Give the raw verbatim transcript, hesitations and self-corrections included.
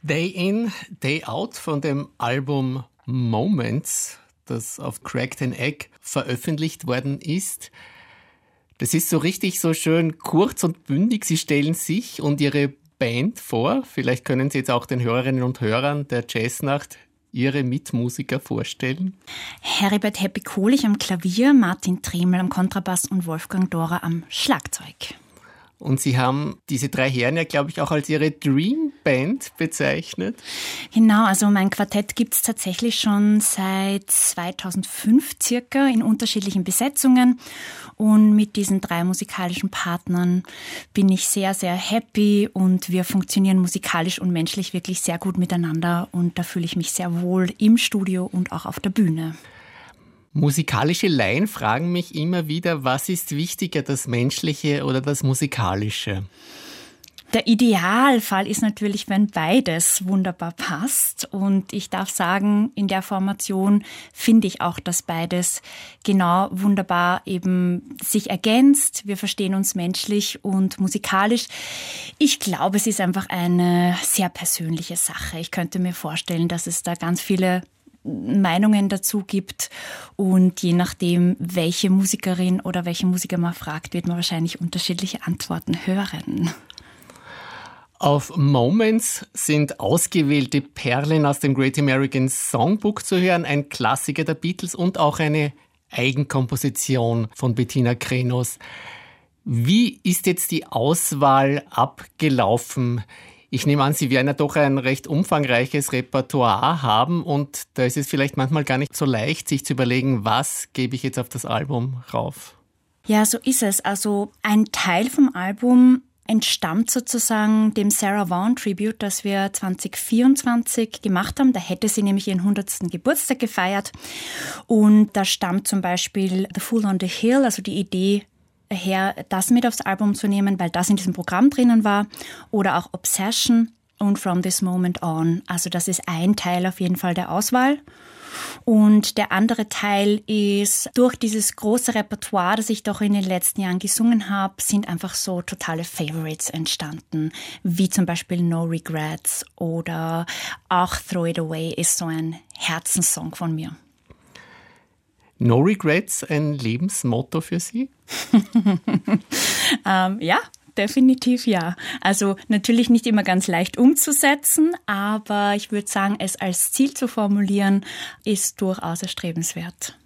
Day In, Day Out von dem Album Moments, das auf Cracked an Egg veröffentlicht worden ist. Das ist so richtig so schön kurz und bündig. Sie stellen sich und Ihre Band vor. Vielleicht können Sie jetzt auch den Hörerinnen und Hörern der Jazznacht Ihre Mitmusiker vorstellen. Heribert Happy Kohlich am Klavier, Martin Tremel am Kontrabass und Wolfgang Dora am Schlagzeug. Und Sie haben diese drei Herren ja, glaube ich, auch als Ihre Dream Band bezeichnet. Genau, also mein Quartett gibt es tatsächlich schon seit zweitausendfünf circa in unterschiedlichen Besetzungen. Und mit diesen drei musikalischen Partnern bin ich sehr, sehr happy und wir funktionieren musikalisch und menschlich wirklich sehr gut miteinander. Und da fühle ich mich sehr wohl im Studio und auch auf der Bühne. Musikalische Laien fragen mich immer wieder, was ist wichtiger, das Menschliche oder das Musikalische? Der Idealfall ist natürlich, wenn beides wunderbar passt. Und ich darf sagen, in der Formation finde ich auch, dass beides genau wunderbar eben sich ergänzt. Wir verstehen uns menschlich und musikalisch. Ich glaube, es ist einfach eine sehr persönliche Sache. Ich könnte mir vorstellen, dass es da ganz viele Meinungen dazu gibt und je nachdem, welche Musikerin oder welche Musiker man fragt, wird man wahrscheinlich unterschiedliche Antworten hören. Auf Moments sind ausgewählte Perlen aus dem Great American Songbook zu hören, ein Klassiker der Beatles und auch eine Eigenkomposition von Bettina Krenos. Wie ist jetzt die Auswahl abgelaufen? Ich nehme an, Sie werden ja doch ein recht umfangreiches Repertoire haben und da ist es vielleicht manchmal gar nicht so leicht, sich zu überlegen, was gebe ich jetzt auf das Album rauf? Ja, so ist es. Also ein Teil vom Album entstammt sozusagen dem Sarah Vaughan Tribute, das wir zwanzig vierundzwanzig gemacht haben. Da hätte sie nämlich ihren hundertsten Geburtstag gefeiert. Und da stammt zum Beispiel The Fool on the Hill, also die Idee her, das mit aufs Album zu nehmen, weil das in diesem Programm drinnen war. Oder auch Obsession und From This Moment On. Also das ist ein Teil auf jeden Fall der Auswahl. Und der andere Teil ist, durch dieses große Repertoire, das ich doch in den letzten Jahren gesungen habe, sind einfach so totale Favorites entstanden, wie zum Beispiel No Regrets oder auch Throw It Away ist so ein Herzenssong von mir. No Regrets, ein Lebensmotto für Sie? ähm, ja. Definitiv ja. Also natürlich nicht immer ganz leicht umzusetzen, aber ich würde sagen, es als Ziel zu formulieren, ist durchaus erstrebenswert.